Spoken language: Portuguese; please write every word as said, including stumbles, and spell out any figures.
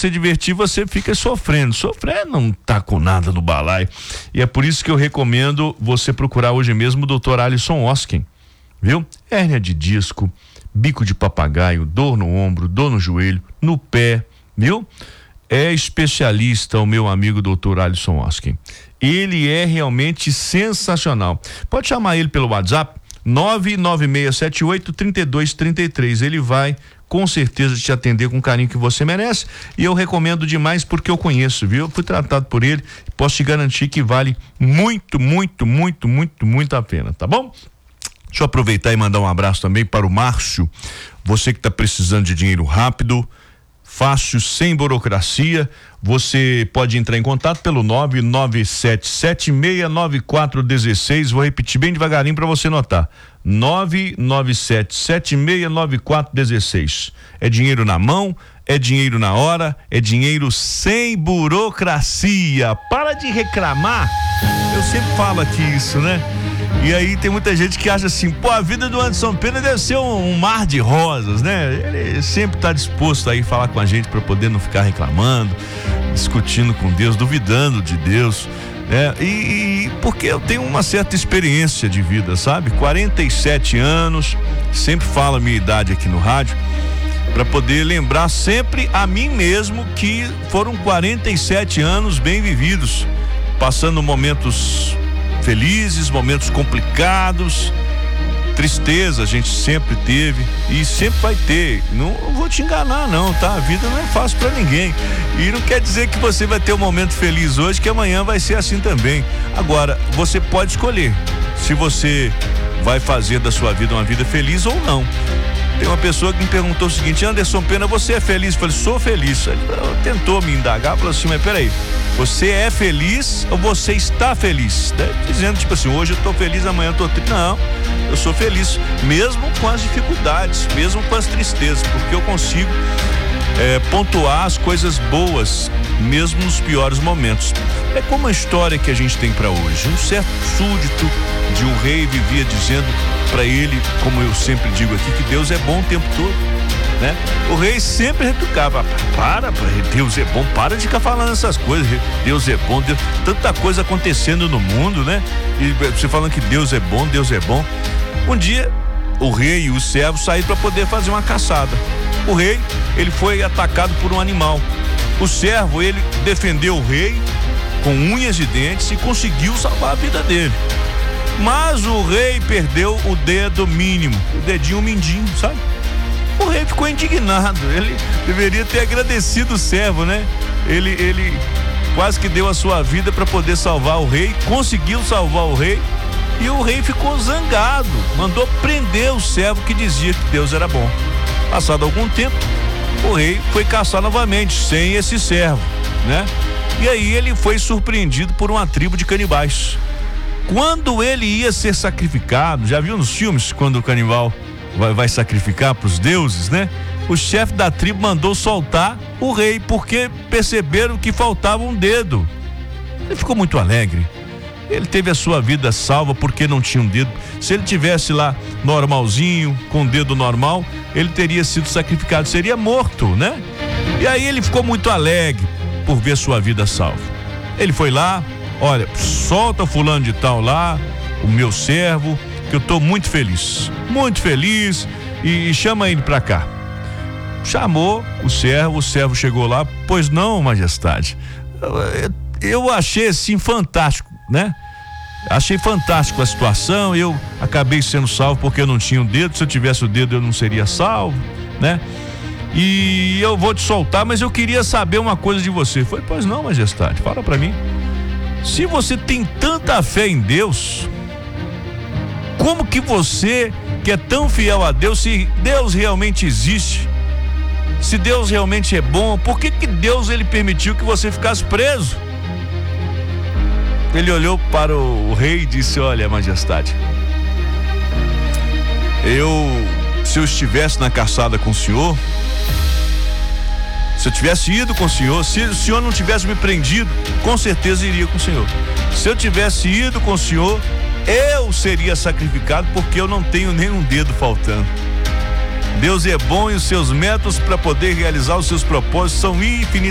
você divertir, você fica sofrendo. Sofrer não tá com nada no balaio. E é por isso que eu recomendo você procurar hoje mesmo o doutor Alisson Osken, viu? Hérnia de disco, bico de papagaio, dor no ombro, dor no joelho, no pé, viu? É especialista o meu amigo doutor Alisson Osken. Ele é realmente sensacional. Pode chamar ele pelo WhatsApp nove nove seis sete oito, três dois três três. Ele vai com certeza te atender com o carinho que você merece, e eu recomendo demais porque eu conheço, viu? Eu fui tratado por ele, posso te garantir que vale muito, muito, muito, muito, muito a pena, tá bom? Deixa eu aproveitar e mandar um abraço também para o Márcio, você que está precisando de dinheiro rápido, fácil, sem burocracia. Você pode entrar em contato pelo nove nove sete sete seis nove quatro um seis. Vou repetir bem devagarinho para você notar. nove nove sete sete seis nove quatro um seis. É dinheiro na mão, é dinheiro na hora, é dinheiro sem burocracia. Para de reclamar. Eu sempre falo aqui isso, né? E aí tem muita gente que acha assim, pô, a vida do Anderson Pena deve ser um, um mar de rosas, né? Ele sempre está disposto aí a falar com a gente para poder não ficar reclamando, discutindo com Deus, duvidando de Deus, né? E, e porque eu tenho uma certa experiência de vida, sabe? quarenta e sete anos, sempre falo a minha idade aqui no rádio, para poder lembrar sempre a mim mesmo que foram quarenta e sete anos bem vividos, passando momentos felizes, momentos complicados, tristeza a gente sempre teve e sempre vai ter. Não vou te enganar não, tá? A vida não é fácil pra ninguém, e não quer dizer que você vai ter um momento feliz hoje que amanhã vai ser assim também. Agora, você pode escolher se você vai fazer da sua vida uma vida feliz ou não. Tem uma pessoa que me perguntou o seguinte: Anderson Pena, você é feliz? Eu falei, sou feliz. Ele tentou me indagar, falou assim, mas peraí, você é feliz ou você está feliz? Dizendo tipo assim, hoje eu tô feliz, amanhã eu tô triste. Não, eu sou feliz, mesmo com as dificuldades, mesmo com as tristezas, porque eu consigo é, pontuar as coisas boas, mesmo nos piores momentos. É como a história que a gente tem para hoje. Um certo súdito de um rei vivia dizendo para ele, como eu sempre digo aqui, que Deus é bom o tempo todo, né? O rei sempre retrucava, para, Deus é bom, para de ficar falando essas coisas, Deus é bom, Deus, tanta coisa acontecendo no mundo, né? E você falando que Deus é bom, Deus é bom. Um dia, o rei e os servos saíram para poder fazer uma caçada. O rei, ele foi atacado por um animal. O servo, ele defendeu o rei com unhas e dentes e conseguiu salvar a vida dele. Mas o rei perdeu o dedo mínimo, o dedinho mindinho, sabe? O rei ficou indignado, ele deveria ter agradecido o servo, né? Ele, ele quase que deu a sua vida para poder salvar o rei, conseguiu salvar o rei, e o rei ficou zangado, mandou prender o servo que dizia que Deus era bom. Passado algum tempo, o rei foi caçar novamente, sem esse servo, né? E aí ele foi surpreendido por uma tribo de canibais. Quando ele ia ser sacrificado, já viu nos filmes quando o canibal vai, vai sacrificar para os deuses, né? O chefe da tribo mandou soltar o rei porque perceberam que faltava um dedo. Ele ficou muito alegre. Ele teve a sua vida salva porque não tinha um dedo. Se ele tivesse lá normalzinho, com o dedo normal, ele teria sido sacrificado, seria morto, né? E aí ele ficou muito alegre por ver sua vida salva. Ele foi lá, olha, solta o fulano de tal lá, o meu servo, que eu tô muito feliz, muito feliz, e, e chama ele pra cá. Chamou o servo, o servo chegou lá, pois não, majestade, eu, eu achei assim fantástico, né? Achei fantástico a situação, eu acabei sendo salvo porque eu não tinha o dedo, se eu tivesse o dedo eu não seria salvo, né? E eu vou te soltar, mas eu queria saber uma coisa de você. Foi, pois não, majestade, fala pra mim. Se você tem tanta fé em Deus, como que você, que é tão fiel a Deus, se Deus realmente existe, se Deus realmente é bom, por que que Deus ele permitiu que você ficasse preso? Ele olhou para o rei e disse, olha, majestade, eu, se eu estivesse na caçada com o senhor, se eu tivesse ido com o senhor, se o senhor não tivesse me prendido, com certeza iria com o senhor. Se eu tivesse ido com o senhor, eu seria sacrificado porque eu não tenho nenhum dedo faltando. Deus é bom e os seus métodos para poder realizar os seus propósitos são infinitos.